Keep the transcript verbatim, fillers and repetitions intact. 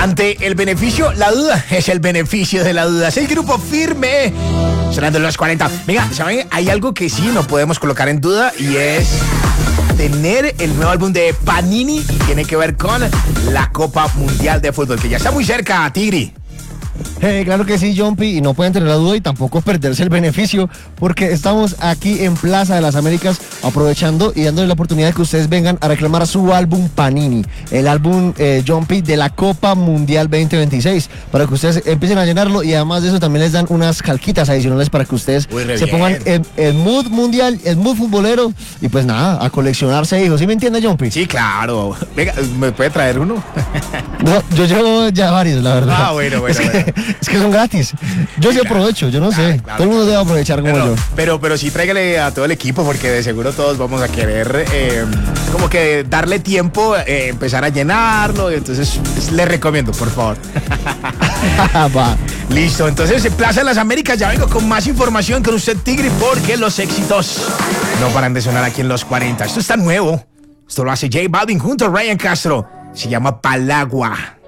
Ante el beneficio, la duda es el beneficio de la duda. Es el Grupo Firme, sonando en los cuarenta. Venga, ¿saben? Hay algo que sí no podemos colocar en duda y es tener el nuevo álbum de Panini. Tiene que ver con la Copa Mundial de Fútbol, que ya está muy cerca, Tigri. Hey, claro que sí, Jumpy, y no pueden tener la duda y tampoco perderse el beneficio, porque estamos aquí en Plaza de las Américas aprovechando y dándole la oportunidad de que ustedes vengan a reclamar su álbum Panini, el álbum eh, Jumpy de la Copa Mundial veinte veintiséis, para que ustedes empiecen a llenarlo, y además de eso también les dan unas calquitas adicionales para que ustedes Uy, se bien. pongan en el mood mundial, el mood futbolero, y pues nada, a coleccionarse, hijos. ¿Sí me entiende, Jumpy? Sí, claro. Venga, ¿me puede traer uno? No, yo llevo ya varios, la verdad. Ah, bueno, bueno, es que, bueno. Es que son gratis. Yo sí aprovecho, yo no Claro, sé. claro, todo el mundo debe aprovechar como pero, yo. Pero, pero sí tráigale a todo el equipo, porque de seguro todos vamos a querer eh, como que darle tiempo, eh, empezar a llenarlo. Entonces les recomiendo, por favor. Va. Listo, entonces en Plaza de las Américas ya vengo con más información con usted, Tigre, porque los éxitos no paran de sonar aquí en los cuarenta. Esto está nuevo. Esto lo hace J Balvin junto a Ryan Castro. Se llama Palagua.